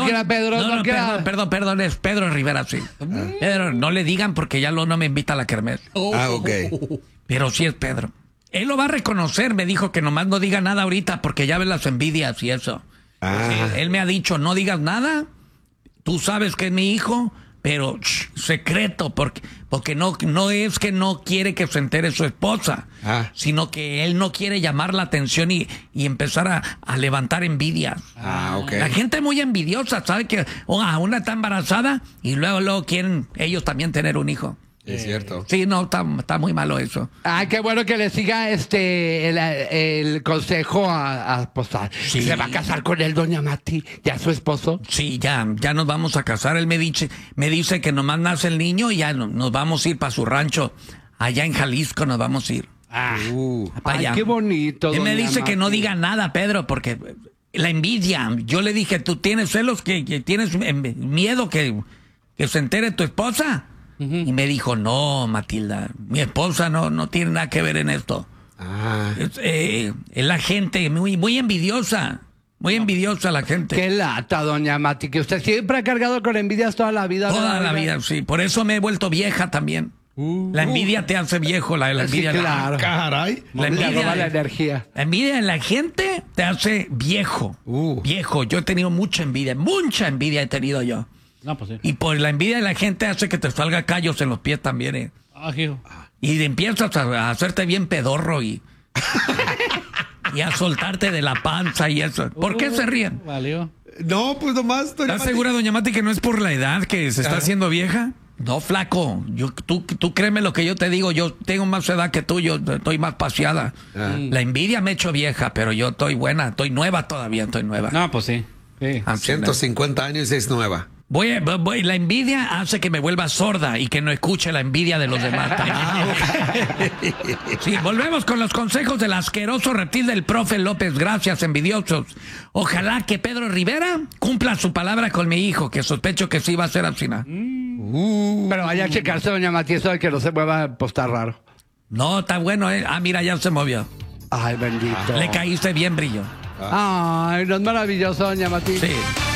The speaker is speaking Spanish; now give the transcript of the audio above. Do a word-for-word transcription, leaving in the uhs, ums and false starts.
que era Pedro, no, no, no, que era... perdón, perdón, perdón, es Pedro Rivera, sí. Ah. Pedro, no le digan porque ya lo, no me invita a la kermés. Ah, ok. Pero sí es Pedro. Él lo va a reconocer, me dijo que nomás no diga nada ahorita porque ya ves las envidias y eso. Ah. Sí, él me ha dicho, no digas nada, tú sabes que es mi hijo, pero shh, secreto, porque, porque no, no es que no quiere que se entere su esposa, ah. sino que él no quiere llamar la atención y, y empezar a, a levantar envidias. Ah, ok. La gente es muy envidiosa, ¿sabe? Que oh, una está embarazada y luego, luego quieren ellos también tener un hijo. Es cierto. Sí, no, está, está muy malo eso. Ah, qué bueno que le siga este el, el consejo a, a esposar. Sí. ¿Se va a casar con él, doña Mati? ¿Ya su esposo? Sí, ya, ya nos vamos a casar. Él me dice, me dice que nomás nace el niño y ya no, nos vamos a ir para su rancho. Allá en Jalisco nos vamos a ir. Ah, Uh. ay, allá. qué bonito. Él me doña dice que no Mati. diga nada, Pedro, porque la envidia. Yo le dije, tú tienes celos, que, que tienes miedo que, que se entere tu esposa. Uh-huh. Y me dijo, no, Matilda, mi esposa no, no tiene nada que ver en esto. Ah. Es, eh, es la gente muy, muy envidiosa. Muy envidiosa la gente. Qué lata, doña Mati, que usted siempre ha cargado con envidias toda la vida. Toda la vida, sí. Por eso me he vuelto vieja también. Uh, la envidia uh. te hace viejo, la, la envidia. Sí, claro. La... Caray. La envidia, la energía. La envidia en la gente te hace viejo. Uh. Viejo. Yo he tenido mucha envidia, mucha envidia he tenido yo. No, pues sí. Y por la envidia de la gente hace que te salga callos en los pies también, ¿eh? Ah, hijo. Y empiezas a, a hacerte bien pedorro y... y a soltarte de la panza y eso. ¿Por qué uh, se ríen? Valió. No, pues nomás... ¿Estás segura, doña Mati, que no es por la edad que se está ah. haciendo vieja? No, flaco. Yo, tú, tú créeme lo que yo te digo. Yo tengo más edad que tú. Yo estoy más paseada. Ah. La envidia me ha hecho vieja, pero yo estoy buena. Estoy nueva todavía. Estoy nueva. No, pues sí. sí. ciento cincuenta años y es nueva. Voy, voy, la envidia hace que me vuelva sorda y que no escuche la envidia de los demás. Sí, volvemos con los consejos del asqueroso reptil del profe López. Gracias, envidiosos. Ojalá que Pedro Rivera cumpla su palabra con mi hijo, que sospecho que sí va a ser así. Uh. Pero vaya a checarse, doña Mati, eso de que no se mueva, pues está raro. No, está bueno, ¿eh? Ah, mira, ya se movió. Ay, bendito. Le caíste bien, brillo. Ay, no es maravilloso, doña Mati. Sí.